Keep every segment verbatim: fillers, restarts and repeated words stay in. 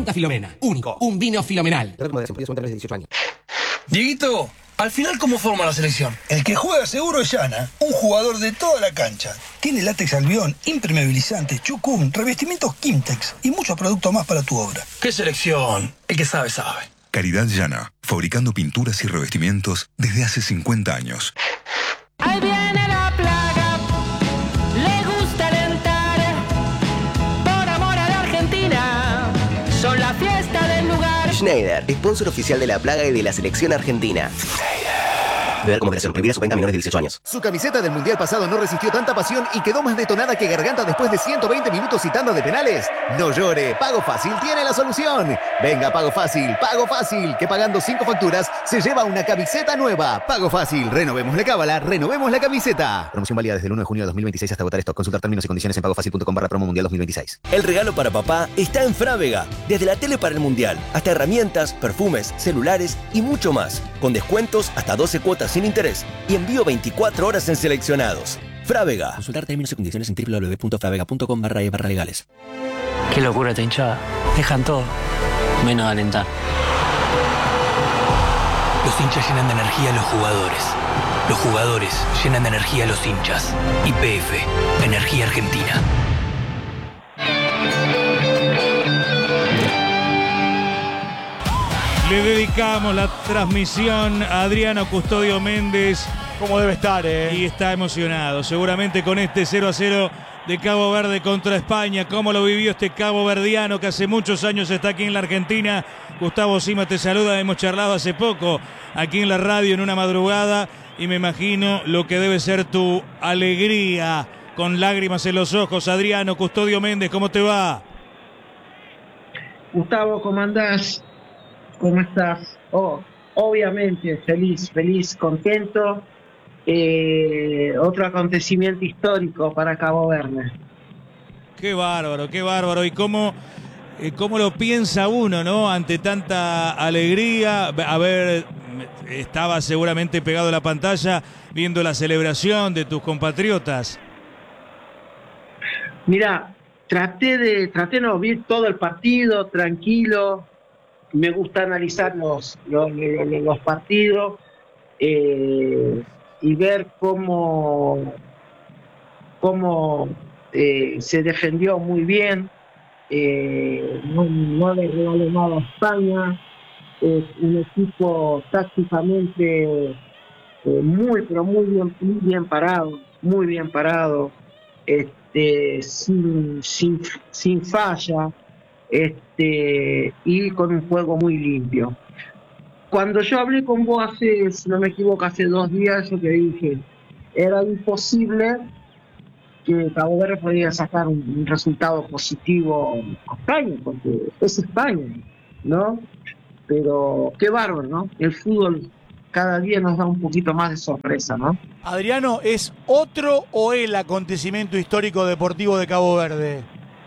Punta Filomena. Único. Un vino filomenal. dieciocho años. Dieguito, al final, ¿cómo forma la selección? El que juega seguro es Llana, un jugador de toda la cancha. Tiene látex albión, impermeabilizante, chucún, revestimientos Kimtex y muchos productos más para tu obra. ¿Qué selección? El que sabe, sabe. Caridad Llana, fabricando pinturas y revestimientos desde hace cincuenta años. Ahí viene la plaga, le gusta alentar, por amor a la Argentina, son la fiesta del lugar. Schneider, sponsor oficial de la plaga y de la selección argentina. Beber como moderación, prohibida su venta a menores de dieciocho años. Su camiseta del Mundial pasado no resistió tanta pasión y quedó más detonada que Garganta después de ciento veinte minutos y tanda de penales. No llore, Pago Fácil tiene la solución. Venga, Pago Fácil, Pago Fácil, que pagando cinco facturas se lleva una camiseta nueva. Pago Fácil, renovemos la cábala, renovemos la camiseta. Promoción válida desde el uno de junio de dos mil veintiséis hasta agotar stock. Consultar términos y condiciones en pagofacil.com barra promo mundial dos mil veintiséis. El regalo para papá está en Frávega. Desde la tele para el Mundial, hasta herramientas, perfumes, celulares y mucho más. Con descuentos hasta doce cuotas sin interés y envío veinticuatro horas en seleccionados. Frávega. Consultar términos y condiciones en w w w punto fravega punto com barra e barra legales. Qué locura esta hinchada. Dejan todo, menos de alentar. Los hinchas llenan de energía a los jugadores. Los jugadores llenan de energía a los hinchas. Y P F, Energía Argentina. Le dedicamos la transmisión a Adriano Custodio Méndez. Como debe estar, ¿eh? Y está emocionado, seguramente con este cero a cero de Cabo Verde contra España. ¿Cómo lo vivió este cabo verdiano que hace muchos años está aquí en la Argentina? Gustavo Sima te saluda, hemos charlado hace poco aquí en la radio en una madrugada y me imagino lo que debe ser tu alegría con lágrimas en los ojos. Adriano Custodio Méndez, ¿cómo te va? Gustavo, ¿cómo andás? ¿Cómo estás? Oh, obviamente, feliz, feliz, contento. Eh, otro acontecimiento histórico para Cabo Verde. Qué bárbaro, qué bárbaro. ¿Y cómo, eh, cómo lo piensa uno, no? Ante tanta alegría. A ver, estaba seguramente pegado a la pantalla viendo la celebración de tus compatriotas. Mira, traté de, traté de no ver todo el partido, tranquilo. Me gusta analizar los, los, los, los partidos eh, y ver cómo, cómo eh, se defendió muy bien. Eh, no, no le regaló nada a España. Es un equipo tácticamente eh, muy, pero muy bien, muy bien parado, muy bien parado, este, sin, sin, sin falla. Este, y con un juego muy limpio. Cuando yo hablé con vos hace, si no me equivoco, hace dos días, yo te dije, era imposible que Cabo Verde podía sacar un, un resultado positivo a España, porque es España, ¿no? Pero qué bárbaro, ¿no? El fútbol cada día nos da un poquito más de sorpresa, ¿no? Adriano, ¿es otro o el acontecimiento histórico deportivo de Cabo Verde?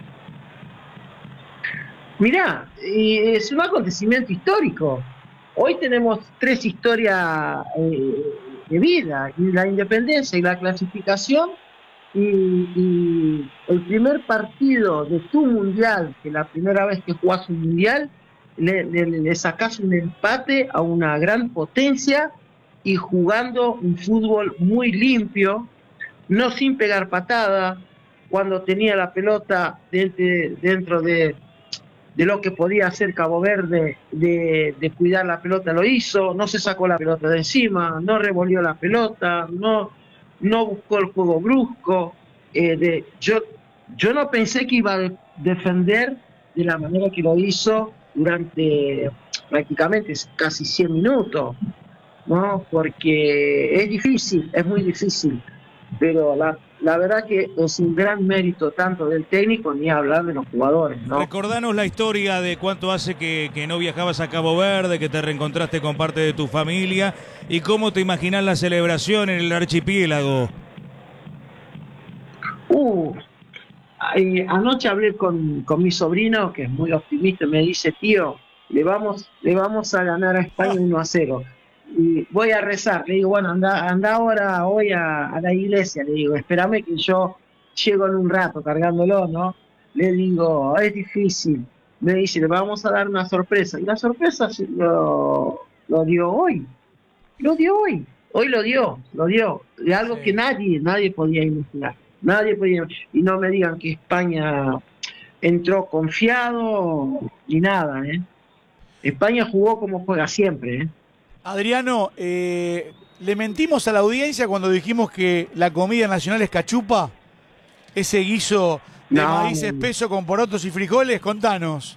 Mirá, es un acontecimiento histórico. Hoy tenemos tres historias eh, de vida, y la independencia y la clasificación, y, y el primer partido de tu mundial, que la primera vez que jugás un mundial, le, le, le sacás un empate a una gran potencia y jugando un fútbol muy limpio, no sin pegar patada, cuando tenía la pelota dentro, dentro de... de lo que podía hacer Cabo Verde, de, de cuidar la pelota, lo hizo, no se sacó la pelota de encima, no revolvió la pelota, no, no buscó el juego brusco. Eh, de, yo, yo no pensé que iba a defender de la manera que lo hizo durante prácticamente casi cien minutos, ¿no? Porque es difícil, es muy difícil, pero la La verdad que es un gran mérito tanto del técnico ni hablar de los jugadores, ¿no? Recordanos la historia de cuánto hace que, que no viajabas a Cabo Verde, que te reencontraste con parte de tu familia y cómo te imaginas la celebración en el archipiélago. Uh, eh, anoche hablé con, con mi sobrino, que es muy optimista, me dice, tío, le vamos, le vamos a ganar a España uno a cero. Y voy a rezar, le digo, bueno, anda, anda ahora hoy a, a la iglesia, le digo, espérame que yo llego en un rato cargándolo, ¿no? Le digo, es difícil, me dice, le vamos a dar una sorpresa. Y la sorpresa lo, lo dio hoy. Lo dio hoy. Hoy lo dio, lo dio. De algo sí. que nadie, nadie podía imaginar. Nadie podía. Y no me digan que España entró confiado ni nada, ¿eh? España jugó como juega siempre, ¿eh? Adriano, eh, ¿le mentimos a la audiencia cuando dijimos que la comida nacional es cachupa? Ese guiso de no, maíz espeso con porotos y frijoles, contanos.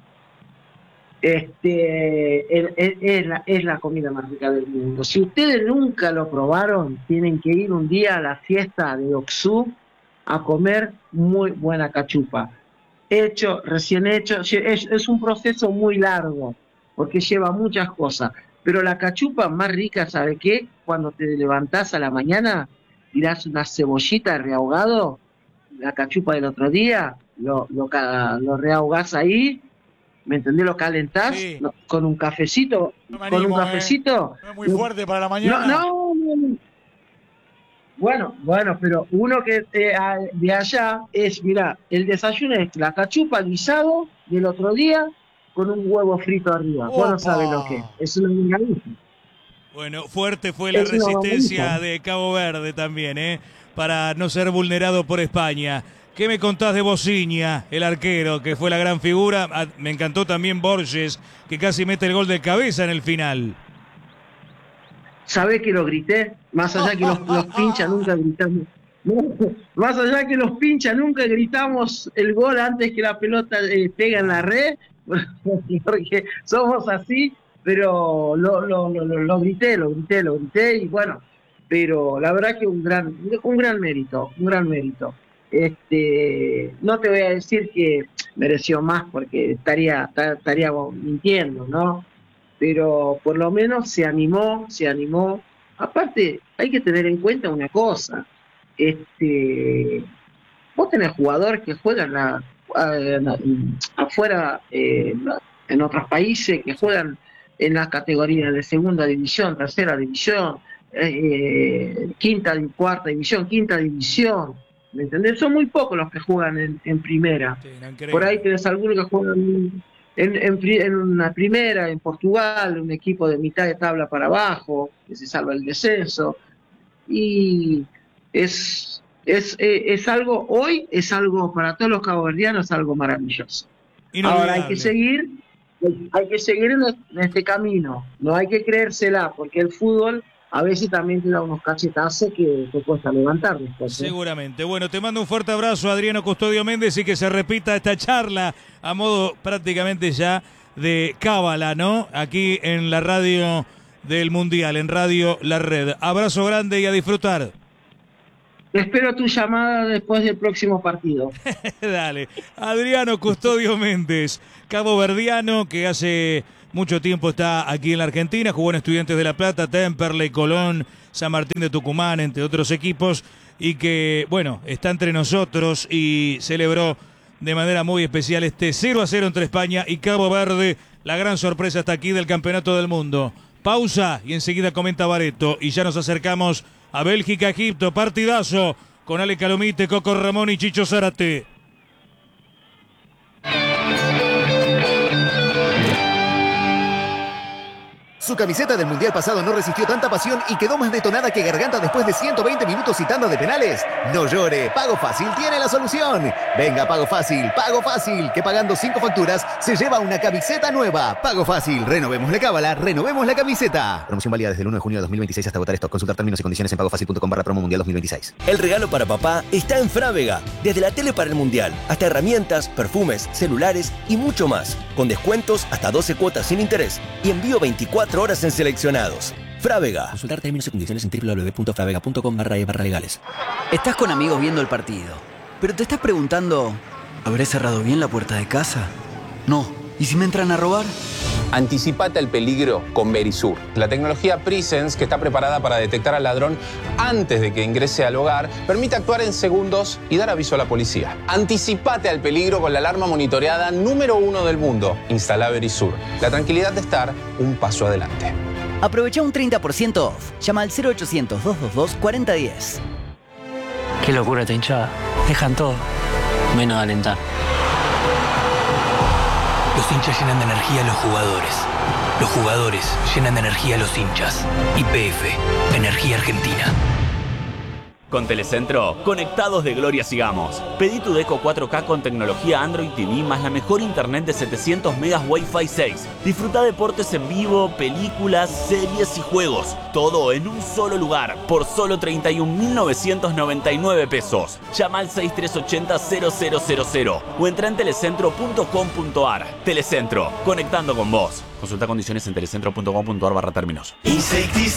Este es, es, es, la, es la comida más rica del mundo. Si ustedes nunca lo probaron, tienen que ir un día a la fiesta de Oxú a comer muy buena cachupa. Hecho, recién hecho, es, es un proceso muy largo, porque lleva muchas cosas. Pero la cachupa más rica, ¿sabe qué? Cuando te levantás a la mañana, tirás una cebollita rehogado, la cachupa del otro día, lo, lo, lo rehogás ahí, ¿me entendés? Lo calentás sí. lo, con un cafecito, no me con animo, un cafecito. Eh. No es muy fuerte para la mañana. No, no, no. Bueno, bueno, pero uno que eh, de allá es, mira, el desayuno es la cachupa guisado del otro día con un huevo frito arriba. Vos no sabés lo que es. Es una milanesa. Bueno, fuerte fue la es resistencia de Cabo Verde también, ¿eh? Para no ser vulnerado por España. ¿Qué me contás de Bociña, el arquero, que fue la gran figura? Ah, me encantó también Borges, que casi mete el gol de cabeza en el final. ¿Sabés que lo grité? Más allá que los, los pinchas nunca gritamos. Más allá que los pinchas nunca gritamos el gol antes que la pelota eh, pega en la red, porque somos así, pero lo, lo, lo, lo, lo grité, lo grité, lo grité, y bueno, pero la verdad que un gran, un gran mérito, un gran mérito. Este, no te voy a decir que mereció más porque estaría, estaría mintiendo, ¿no? Pero por lo menos se animó, se animó. Aparte, hay que tener en cuenta una cosa. Este, vos tenés jugadores que juegan a, a, a, afuera, eh, en otros países, que juegan en las categorías de segunda división, tercera división, eh, quinta y cuarta división, quinta división. ¿Me entendés? Son muy pocos los que juegan en, en primera. Sí, no, por ahí tenés algunos que juegan en, en, en una primera, en Portugal, un equipo de mitad de tabla para abajo, que se salva el descenso. Y es, es, es algo, hoy es algo, para todos los caboverdianos, es algo maravilloso. Ahora hay que seguir, hay que seguir en, en este camino, no hay que creérsela, porque el fútbol a veces también te da unos cachetazos que te cuesta levantar después, ¿eh? Seguramente. Bueno, te mando un fuerte abrazo, Adriano Custodio Méndez, y que se repita esta charla a modo prácticamente ya de cábala, ¿no? Aquí en la radio del Mundial, en Radio La Red. Abrazo grande y a disfrutar. Espero tu llamada después del próximo partido. Dale. Adriano Custodio Méndez, caboverdiano que hace mucho tiempo está aquí en la Argentina, jugó en Estudiantes de La Plata, Temperley, Colón, San Martín de Tucumán, entre otros equipos, y que, bueno, está entre nosotros y celebró de manera muy especial este cero a cero entre España y Cabo Verde, la gran sorpresa hasta aquí del Campeonato del Mundo. Pausa y enseguida comenta Bareto, y ya nos acercamos a Bélgica, Egipto, partidazo con Ale Calomite, Coco Ramón y Chicho Zárate. Su camiseta del Mundial pasado no resistió tanta pasión y quedó más detonada que garganta después de ciento veinte minutos y tanda de penales. No llore, Pago Fácil tiene la solución. Venga, Pago Fácil, Pago Fácil, que pagando cinco facturas se lleva una camiseta nueva. Pago Fácil, renovemos la cábala, renovemos la camiseta. Promoción válida desde el uno de junio de dos mil veintiséis hasta agotar stock. Consultar términos y condiciones en pagofacil.com barra promo mundial dos mil veintiséis. El regalo para papá está en Frávega. Desde la tele para el Mundial, hasta herramientas, perfumes, celulares y mucho más. Con descuentos hasta doce cuotas sin interés y envío veinticuatro horas en seleccionados. Frávega. Consultar términos y condiciones en doble u doble u doble u punto fravega punto com barra e barra legales. Estás con amigos viendo el partido, pero te estás preguntando, ¿habré cerrado bien la puerta de casa? No. ¿Y si me entran a robar? Anticipate al peligro con Verisur, la tecnología Presence que está preparada para detectar al ladrón antes de que ingrese al hogar, permite actuar en segundos y dar aviso a la policía. Anticipate al peligro con la alarma monitoreada número uno del mundo. Instala Verisur. La tranquilidad de estar un paso adelante. Aprovecha un treinta por ciento off. Llama al cero ochocientos, dos dos dos, cuatro cero uno cero. Qué locura esta hinchada. Dejan todo, menos alentar. Los hinchas llenan de energía a los jugadores. Los jugadores llenan de energía a los hinchas. Y P F, Energía Argentina. Con Telecentro, conectados de gloria sigamos. Pedí tu Deco cuatro K con tecnología Android T V más la mejor internet de setecientos megas Wi-Fi seis. Disfruta deportes en vivo, películas, series y juegos. Todo en un solo lugar, por solo treinta y un mil novecientos noventa y nueve pesos. Llama al seis tres ocho cero cero cero cero cero o entra en telecentro punto com punto ar. Telecentro, conectando con vos. Consulta condiciones en telecentro punto com punto ar barra términos. Insecticida.